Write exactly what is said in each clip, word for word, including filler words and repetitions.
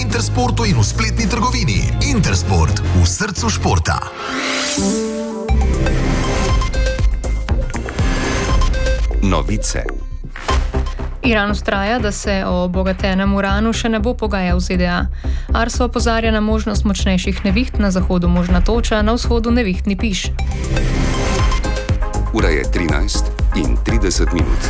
Intersportu in v spletni trgovini. Intersport, v srcu športa. Novice. Iran vztraja, da se o obogatenem uranu še ne bo pogajal z Z D A. Arso opozarja na možnost močnejših neviht, na zahodu možna toča, na vzhodu nevihtni piš. Ura je trinajst in trideset minut.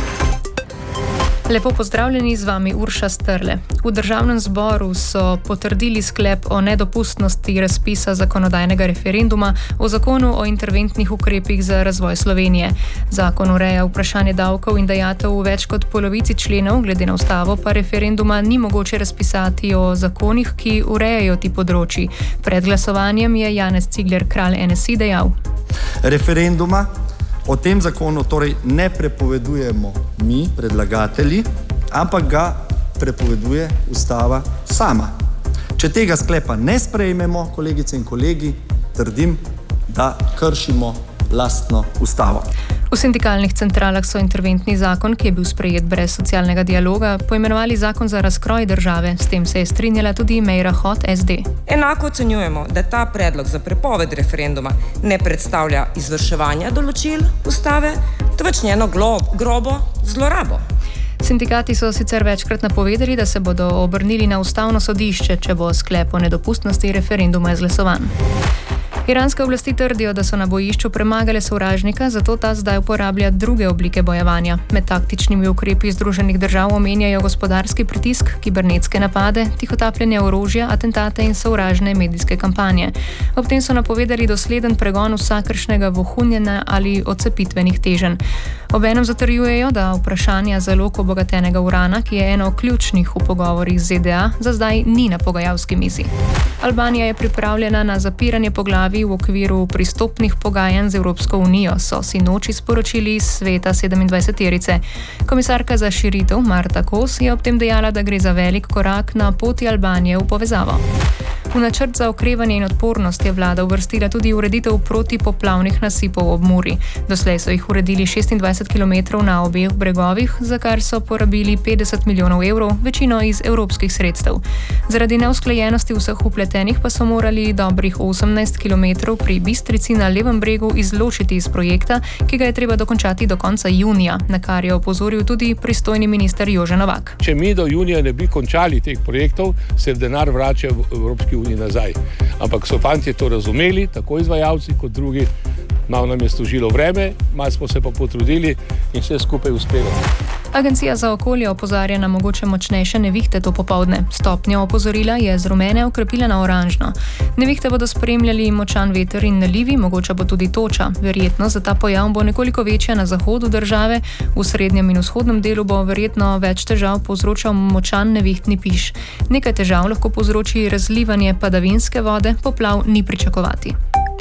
Lepo pozdravljeni, z vami Urša Strle. V državnem zboru so potrdili sklep o nedopustnosti razpisa zakonodajnega referenduma o zakonu o interventnih ukrepih za razvoj Slovenije. Zakon ureja vprašanje davkov in dajatev v več kot polovici členov, glede na ustavo pa referenduma ni mogoče razpisati o zakonih, ki urejajo ti področji. Pred glasovanjem je Janez Cigler Kralj N S I dejal: Referenduma o tem zakonu torej ne prepovedujemo mi, predlagatelji, ampak ga prepoveduje ustava sama. Če tega sklepa ne sprejmemo, kolegice in kolegi, trdim, da kršimo lastno ustavo. V sindikalnih centralah so interventni zakon, ki je bil sprejet brez socialnega dialoga, poimenovali zakon za razkroj države. S tem se je strinjala tudi Meira Hot S D. Enako ocenjujemo, da ta predlog za prepoved referenduma ne predstavlja izvrševanja določil ustave, temveč njeno glob, grobo zlorabo. Sindikati so sicer večkrat napovedali, da se bodo obrnili na ustavno sodišče, če bo sklep o nedopustnosti referenduma izglasovan. Iranske oblasti trdijo, da so na bojišču premagale sovražnika, zato ta zdaj uporablja druge oblike bojevanja. Med taktičnimi ukrepi Združenih držav omenjajo gospodarski pritisk, kibernetske napade, tihotapljenje orožja, atentate in sovražne medijske kampanje. Ob tem so napovedali dosleden pregon vsakršnega vohunjenja ali odcepitvenih teženj. Obenem zatrjujejo, da vprašanja zalog obogatenega urana, ki je eno ključnih v pogovorih z Z D A, za zdaj ni na pogajalski mizi. Albanija je pripravljena na zapiranje poglavij v okviru pristopnih pogajanj z Evropsko unijo, so sinoči sporočili iz sveta sedemindvajseterice. Komisarka za širitev Marta Kos je ob tem dejala, da gre za velik korak na poti Albanije v povezavo. V načrt za okrevanje in odpornost je vlada uvrstila tudi ureditev protipoplavnih nasipov ob Muri. Doslej so jih uredili šestindvajset kilometrov na obeh bregovih, za kar so porabili petdeset milijonov evrov, večino iz evropskih sredstev. Zaradi neusklajenosti vseh vpletenih pa so morali dobrih osemnajst kilometrov pri Bistrici na levem bregu izločiti iz projekta, ki ga je treba dokončati do konca junija, na kar je opozoril tudi pristojni minister Jože Novak. Če mi do junija ne bi končali teh projektov, se denar vrača v Evropski uniji nazaj. Ampak so fantje to razumeli, tako izvajalci kot drugi. Malo nam je služilo vreme, malo smo se pa potrudili in vse skupaj uspelo. Agencija za okolje opozarja na mogoče močnejše nevihte to popoldne. Stopnjo opozorila je z rumene okrepila na oranžno. Nevihte bodo spremljali močan veter in nalivi, mogoče bo tudi toča. Verjetno za ta pojav bo nekoliko večja na zahodu države, v srednjem in vzhodnem delu bo verjetno več težav povzročal močan nevihtni piš. Nekaj težav lahko povzroči razlivanje padavinske vode, poplav ni pričakovati.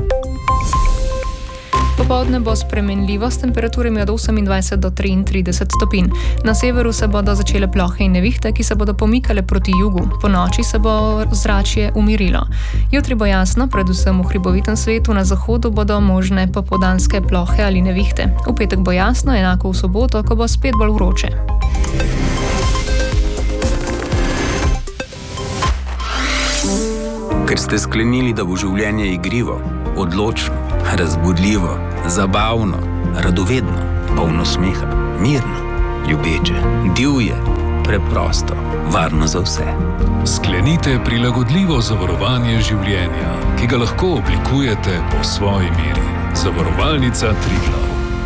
Popoldne bo spremenljivo s temperaturami od osemindvajset do triintrideset stopinj. Na severu se bodo začele plohe in nevihte, ki se bodo pomikale proti jugu. Po noči se bo zračje umirilo. Jutri bo jasno, predvsem v hribovitem svetu, na zahodu bodo možne popoldanske plohe ali nevihte. V petek bo jasno, enako v soboto, ko bo spet bolj vroče. Ker ste sklenili, da bo življenje igrivo, odločno, razbudljivo, zabavno, radovedno, polno smeha, mirno, ljubeče, divje, preprosto, varno za vse. Sklenite prilagodljivo zavarovanje življenja, ki ga lahko oblikujete po svoji meri. Zavarovalnica Triglav.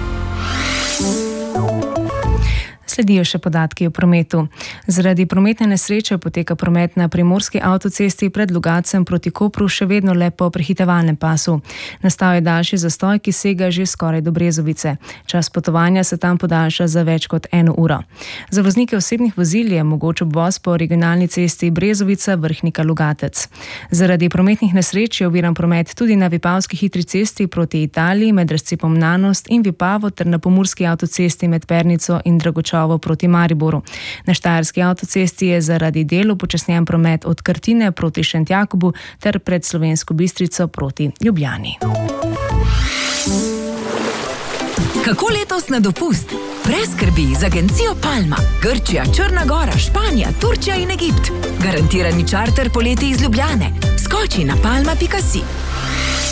Sledijo še podatki o prometu. Zaradi prometne nesreče poteka promet na primorski avtocesti pred Logacem proti Kopru še vedno le po prehitevalnem pasu. Nastal je daljši zastoj, ki sega že skoraj do Brezovice. Čas potovanja se tam podaljša za več kot eno uro. Za voznike osebnih vozil je mogoč obvoz po regionalni cesti Brezovica Vrhnika Logatec. Zaradi prometnih nesreč je oviran promet tudi na Vipavski hitri cesti proti Italiji med razcepom Nanost in Vipavo ter na pomurski avtocesti med Pernico in Dragočovo proti Mariboru. Na štajerski avtocesti je zaradi del upočasnjen promet od Krtine proti Šentjakobu ter pred Slovensko Bistrico proti Ljubljani. Kako letos na dopust? Brez skrbi z agencijo Palma. Grčija, Črna Gora, Španija, Turčija in Egipt. Garantirani čarter poleti iz Ljubljane. Skoči na palma pika si.